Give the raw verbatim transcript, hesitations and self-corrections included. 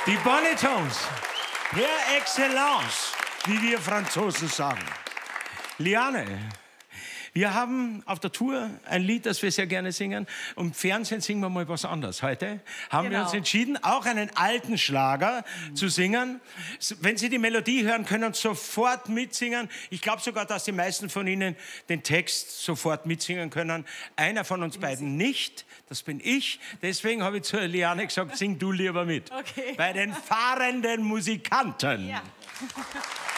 Die Bonnetones, per excellence, wie wir Franzosen sagen. Liane, wir haben auf der Tour ein Lied, das wir sehr gerne singen. Und im Fernsehen singen wir mal was anderes. Heute haben Genau. wir uns entschieden, auch einen alten Schlager mhm. zu singen. Wenn Sie die Melodie hören, können Sie sofort mitsingen. Ich glaube sogar, dass die meisten von Ihnen den Text sofort mitsingen können. Einer von uns beiden nicht, das bin ich. Deswegen habe ich zu Liane gesagt, sing du lieber mit. Okay. Bei den fahrenden Musikanten. Ja.